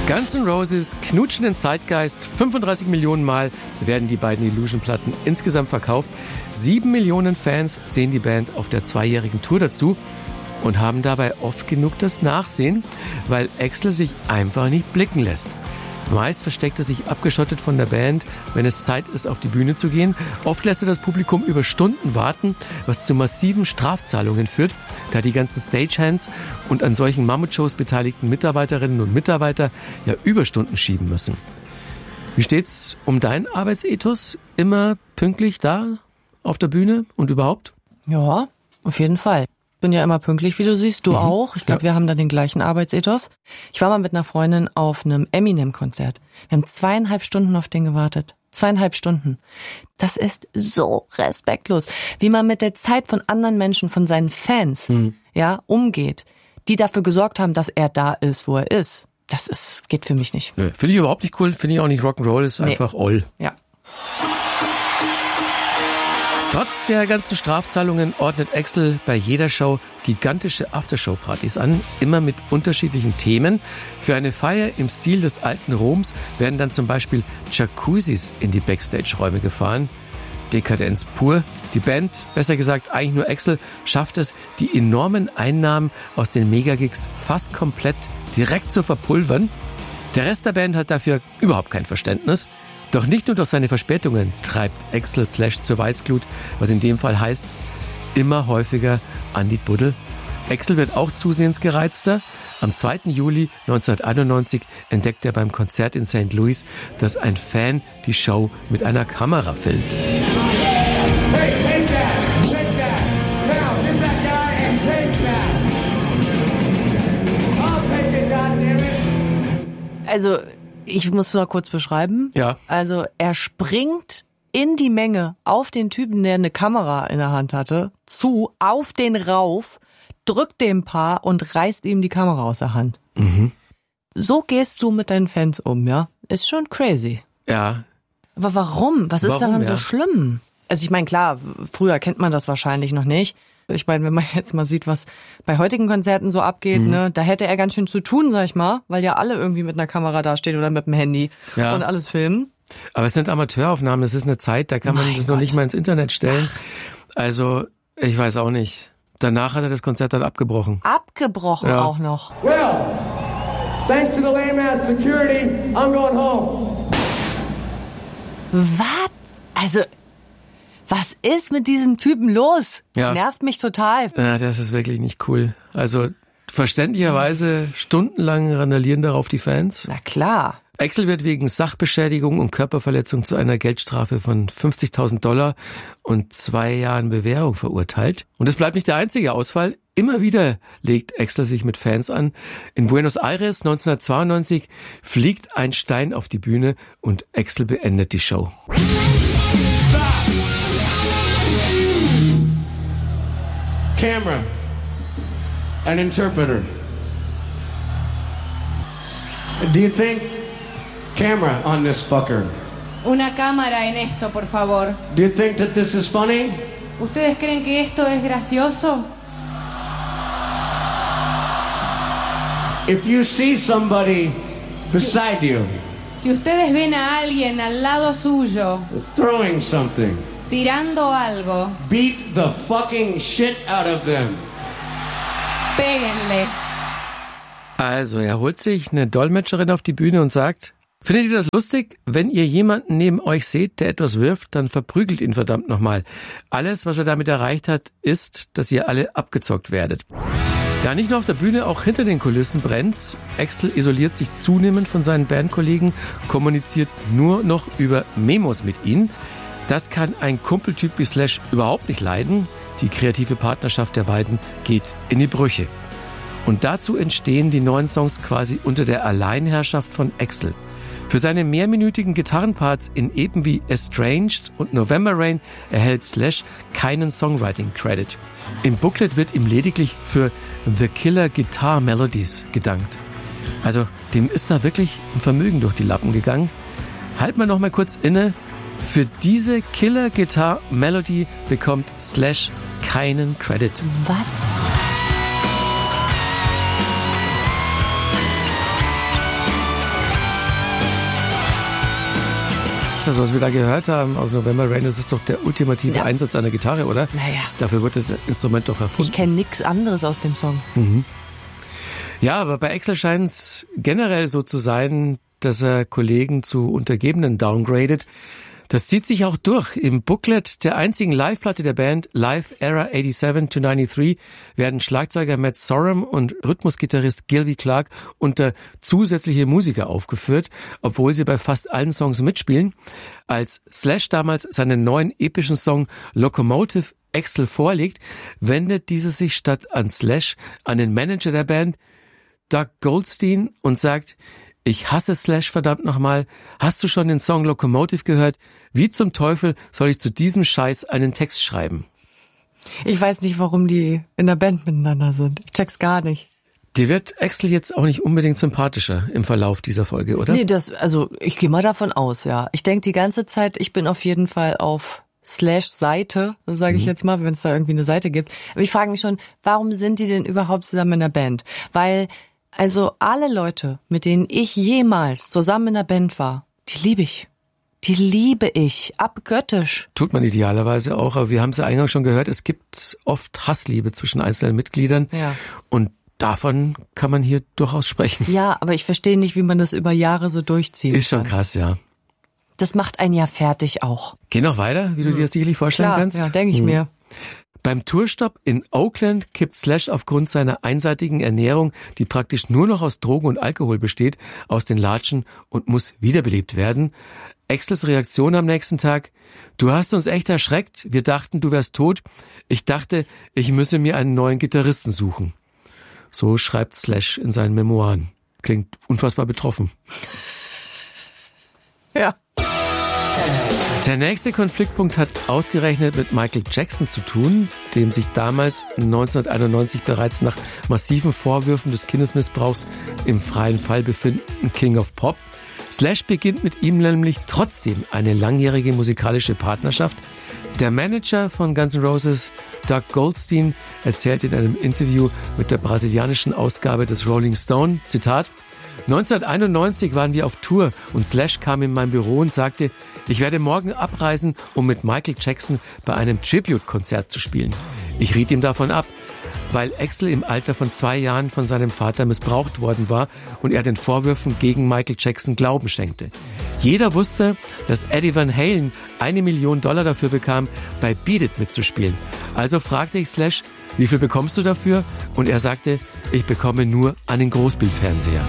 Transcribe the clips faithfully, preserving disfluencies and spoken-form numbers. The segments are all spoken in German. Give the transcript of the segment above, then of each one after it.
Guns N' Roses knutschen den Zeitgeist. fünfunddreißig Millionen Mal werden die beiden Illusion-Platten insgesamt verkauft. Sieben Millionen Fans sehen die Band auf der zweijährigen Tour dazu und haben dabei oft genug das Nachsehen, weil Axl sich einfach nicht blicken lässt. Meist versteckt er sich abgeschottet von der Band, wenn es Zeit ist, auf die Bühne zu gehen. Oft lässt er das Publikum über Stunden warten, was zu massiven Strafzahlungen führt, da die ganzen Stagehands und an solchen Mammutshows beteiligten Mitarbeiterinnen und Mitarbeiter ja Überstunden schieben müssen. Wie steht's um deinen Arbeitsethos? Immer pünktlich da auf der Bühne und überhaupt? Ja, auf jeden Fall. Ich bin ja immer pünktlich, wie du siehst, du mhm. auch. Ich glaube, ja. wir haben da den gleichen Arbeitsethos. Ich war mal mit einer Freundin auf einem Eminem-Konzert. Wir haben zweieinhalb Stunden auf den gewartet. Zweieinhalb Stunden. Das ist so respektlos, wie man mit der Zeit von anderen Menschen, von seinen Fans, mhm. ja, umgeht, die dafür gesorgt haben, dass er da ist, wo er ist. Das ist, geht für mich nicht. Nö, finde ich überhaupt nicht cool, finde ich auch nicht Rock'n'Roll, ist nee. einfach all. Ja. Trotz der ganzen Strafzahlungen ordnet Axl bei jeder Show gigantische Aftershow-Partys an, immer mit unterschiedlichen Themen. Für eine Feier im Stil des alten Roms werden dann zum Beispiel Jacuzzis in die Backstage-Räume gefahren. Dekadenz pur. Die Band, besser gesagt eigentlich nur Axl, schafft es, die enormen Einnahmen aus den Megagigs fast komplett direkt zu verpulvern. Der Rest der Band hat dafür überhaupt kein Verständnis. Doch nicht nur durch seine Verspätungen treibt Axl Slash zur Weißglut, was in dem Fall heißt, immer häufiger an die Buddel. Axl wird auch zusehends gereizter. Am zweiten Juli neunzehnhunderteinundneunzig entdeckt er beim Konzert in Sankt Louis, dass ein Fan die Show mit einer Kamera filmt. Also, ich muss es mal kurz beschreiben. Ja. Also, er springt in die Menge auf den Typen, der eine Kamera in der Hand hatte, zu, auf den rauf, drückt dem Paar und reißt ihm die Kamera aus der Hand. Mhm. So gehst du mit deinen Fans um, ja? Ist schon crazy. Ja. Aber warum? Was ist warum, daran ja? so schlimm? Also ich meine, klar, früher kennt man das wahrscheinlich noch nicht. Ich meine, wenn man jetzt mal sieht, was bei heutigen Konzerten so abgeht, mhm. ne, da hätte er ganz schön zu tun, sag ich mal, weil ja alle irgendwie mit einer Kamera dastehen oder mit dem Handy ja. und alles filmen. Aber es sind Amateuraufnahmen, das ist eine Zeit, da kann man mein das Gott. noch nicht mal ins Internet stellen. Ach. Also, ich weiß auch nicht. Danach hat er das Konzert dann abgebrochen. Abgebrochen ja. auch noch. Well, thanks to the lame-ass security, I'm going home. Was? Also, was ist mit diesem Typen los? Ja. Nervt mich total. Ja, das ist wirklich nicht cool. Also, verständlicherweise stundenlang randalieren darauf die Fans. Na klar. Axl wird wegen Sachbeschädigung und Körperverletzung zu einer Geldstrafe von fünfzigtausend Dollar und zwei Jahren Bewährung verurteilt. Und es bleibt nicht der einzige Ausfall. Immer wieder legt Axl sich mit Fans an. In Buenos Aires neunzehnhundertzweiundneunzig fliegt ein Stein auf die Bühne und Axl beendet die Show. Camera. An interpreter. Do you think... Camera on this fucker. Una cámara en esto, por favor. Do you think that this is funny? ¿Ustedes creen que esto es gracioso? If you see somebody beside you, si ustedes ven a alguien al lado suyo, throwing something, tirando algo, beat the fucking shit out of them. Péguenle. Also, er holt sich eine Dolmetscherin auf die Bühne und sagt: Findet ihr das lustig? Wenn ihr jemanden neben euch seht, der etwas wirft, dann verprügelt ihn verdammt nochmal. Alles, was er damit erreicht hat, ist, dass ihr alle abgezockt werdet. Ja, nicht nur auf der Bühne, auch hinter den Kulissen brennt's. Axl isoliert sich zunehmend von seinen Bandkollegen, kommuniziert nur noch über Memos mit ihnen. Das kann ein Kumpeltyp wie Slash überhaupt nicht leiden. Die kreative Partnerschaft der beiden geht in die Brüche. Und dazu entstehen die neuen Songs quasi unter der Alleinherrschaft von Axl. Für seine mehrminütigen Gitarrenparts in Epen wie Estranged und November Rain erhält Slash keinen Songwriting-Credit. Im Booklet wird ihm lediglich für The Killer Guitar Melodies gedankt. Also dem ist da wirklich ein Vermögen durch die Lappen gegangen. Halt mal noch mal kurz inne. Für diese Killer Guitar Melody bekommt Slash keinen Credit. Was? Also was wir da gehört haben aus November Rain, das ist doch der ultimative ja. Einsatz einer Gitarre, oder? Naja. Dafür wird das Instrument doch erfunden. Ich kenne nichts anderes aus dem Song. Mhm. Ja, aber bei Axl scheint es generell so zu sein, dass er Kollegen zu Untergebenen downgradet. Das zieht sich auch durch. Im Booklet der einzigen Live-Platte der Band, Live Era siebenundachtzig to neunundneunzig, werden Schlagzeuger Matt Sorum und Rhythmusgitarrist Gilby Clarke unter zusätzliche Musiker aufgeführt, obwohl sie bei fast allen Songs mitspielen. Als Slash damals seinen neuen epischen Song Locomotive Axl vorlegt, wendet dieser sich statt an Slash an den Manager der Band, Doug Goldstein, und sagt: Ich hasse Slash, verdammt nochmal. Hast du schon den Song Locomotive gehört? Wie zum Teufel soll ich zu diesem Scheiß einen Text schreiben? Ich weiß nicht, warum die in der Band miteinander sind. Ich check's gar nicht. Dir wird Axl jetzt auch nicht unbedingt sympathischer im Verlauf dieser Folge, oder? Nee, das, also ich gehe mal davon aus, ja. Ich denke die ganze Zeit, ich bin auf jeden Fall auf Slash-Seite, so sage ich mhm. jetzt mal, wenn es da irgendwie eine Seite gibt. Aber ich frage mich schon, warum sind die denn überhaupt zusammen in der Band? Weil Also alle Leute, mit denen ich jemals zusammen in der Band war, die liebe ich. Die liebe ich, abgöttisch. Tut man idealerweise auch, aber wir haben es ja eingangs schon gehört, es gibt oft Hassliebe zwischen einzelnen Mitgliedern. Ja. Und davon kann man hier durchaus sprechen. Ja, aber ich verstehe nicht, wie man das über Jahre so durchzieht. Ist schon krass, ja. Das macht einen ja fertig auch. Geh noch weiter, wie du dir das sicherlich vorstellen Klar, kannst. Ja, denke ich hm. mir. Beim Tourstopp in Oakland kippt Slash aufgrund seiner einseitigen Ernährung, die praktisch nur noch aus Drogen und Alkohol besteht, aus den Latschen und muss wiederbelebt werden. Axls Reaktion am nächsten Tag: Du hast uns echt erschreckt, wir dachten, du wärst tot. Ich dachte, ich müsse mir einen neuen Gitarristen suchen. So schreibt Slash in seinen Memoiren. Klingt unfassbar betroffen. Ja. Der nächste Konfliktpunkt hat ausgerechnet mit Michael Jackson zu tun, dem sich damals neunzehnhunderteinundneunzig bereits nach massiven Vorwürfen des Kindesmissbrauchs im freien Fall befindenden King of Pop. Slash beginnt mit ihm nämlich trotzdem eine langjährige musikalische Partnerschaft. Der Manager von Guns N' Roses, Doug Goldstein, erzählt in einem Interview mit der brasilianischen Ausgabe des Rolling Stone, Zitat: neunzehnhunderteinundneunzig waren wir auf Tour und Slash kam in mein Büro und sagte, ich werde morgen abreisen, um mit Michael Jackson bei einem Tribute-Konzert zu spielen. Ich riet ihm davon ab, weil Axl im Alter von zwei Jahren von seinem Vater missbraucht worden war und er den Vorwürfen gegen Michael Jackson Glauben schenkte. Jeder wusste, dass Eddie Van Halen eine Million Dollar dafür bekam, bei Beat It mitzuspielen. Also fragte ich Slash, wie viel bekommst du dafür? Und er sagte, ich bekomme nur einen Großbildfernseher.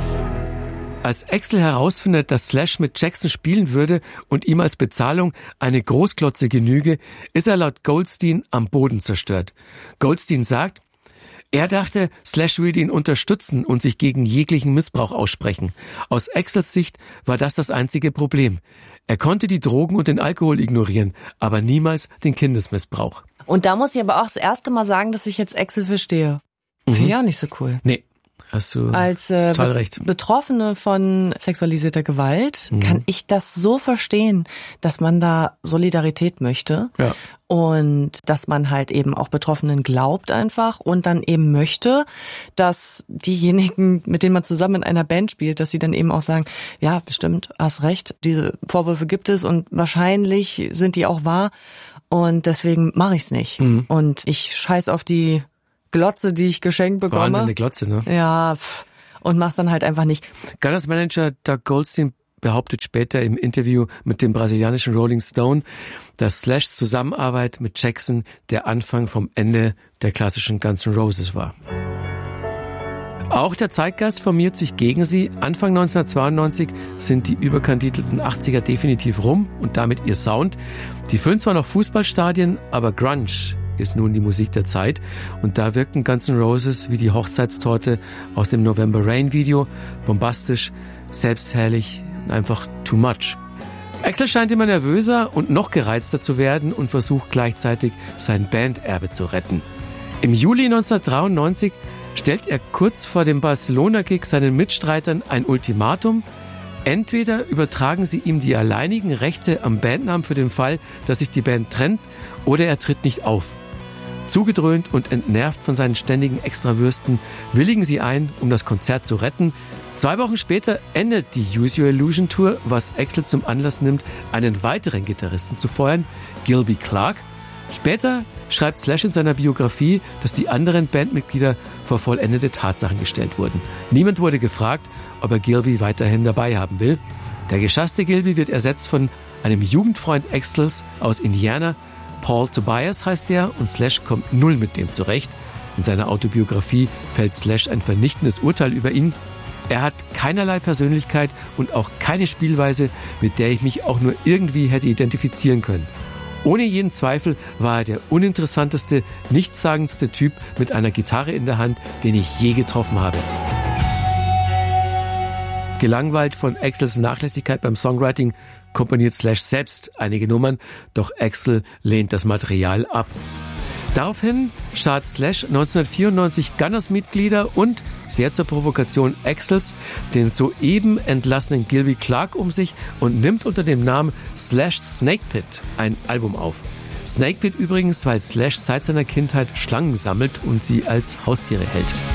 Als Axl herausfindet, dass Slash mit Jackson spielen würde und ihm als Bezahlung eine Großglotze genüge, ist er laut Goldstein am Boden zerstört. Goldstein sagt, er dachte, Slash würde ihn unterstützen und sich gegen jeglichen Missbrauch aussprechen. Aus Axls Sicht war das das einzige Problem. Er konnte die Drogen und den Alkohol ignorieren, aber niemals den Kindesmissbrauch. Und da muss ich aber auch das erste Mal sagen, dass ich jetzt Axl verstehe. Mhm. Finde ich ja nicht so cool. Nee. Hast du Als äh, total recht. Betroffene von sexualisierter Gewalt mhm. kann ich das so verstehen, dass man da Solidarität möchte ja. und dass man halt eben auch Betroffenen glaubt einfach und dann eben möchte, dass diejenigen, mit denen man zusammen in einer Band spielt, dass sie dann eben auch sagen, ja, bestimmt, hast recht, diese Vorwürfe gibt es und wahrscheinlich sind die auch wahr und deswegen mache ich's nicht. Mhm. Und ich scheiß auf die Glotze, die ich geschenkt bekomme. Wahnsinnige Glotze, ne? Ja, pff, und mach's dann halt einfach nicht. Gunners Manager Doug Goldstein behauptet später im Interview mit dem brasilianischen Rolling Stone, dass Slashs Zusammenarbeit mit Jackson der Anfang vom Ende der klassischen Guns N' Roses war. Auch der Zeitgeist formiert sich gegen sie. Anfang neunzehnhundertzweiundneunzig sind die überkandidelten achtziger definitiv rum und damit ihr Sound. Die füllen zwar noch Fußballstadien, aber Grunge ist nun die Musik der Zeit und da wirken Guns N' Roses wie die Hochzeitstorte aus dem November Rain Video, bombastisch, selbstherrlich, einfach too much. Axl scheint immer nervöser und noch gereizter zu werden und versucht gleichzeitig sein Banderbe zu retten. Im Juli neunzehnhundertdreiundneunzig stellt er kurz vor dem Barcelona-Gig seinen Mitstreitern ein Ultimatum. Entweder übertragen sie ihm die alleinigen Rechte am Bandnamen für den Fall, dass sich die Band trennt, oder er tritt nicht auf. Zugedröhnt und entnervt von seinen ständigen Extrawürsten willigen sie ein, um das Konzert zu retten. Zwei Wochen später endet die Use Your Illusion Tour, was Axl zum Anlass nimmt, einen weiteren Gitarristen zu feuern, Gilby Clarke. Später schreibt Slash in seiner Biografie, dass die anderen Bandmitglieder vor vollendete Tatsachen gestellt wurden. Niemand wurde gefragt, ob er Gilby weiterhin dabei haben will. Der geschasste Gilby wird ersetzt von einem Jugendfreund Axls aus Indiana. Paul Tobias heißt er und Slash kommt null mit dem zurecht. In seiner Autobiografie fällt Slash ein vernichtendes Urteil über ihn. Er hat keinerlei Persönlichkeit und auch keine Spielweise, mit der ich mich auch nur irgendwie hätte identifizieren können. Ohne jeden Zweifel war er der uninteressanteste, nichtssagendste Typ mit einer Gitarre in der Hand, den ich je getroffen habe. Gelangweilt von Axls Nachlässigkeit beim Songwriting komponiert Slash selbst einige Nummern, doch Axl lehnt das Material ab. Daraufhin schart Slash neunzehnhundertvierundneunzig Gunners-Mitglieder und, sehr zur Provokation Axls, den soeben entlassenen Gilby Clarke um sich und nimmt unter dem Namen Slash Snakepit ein Album auf. Snakepit übrigens, weil Slash seit seiner Kindheit Schlangen sammelt und sie als Haustiere hält.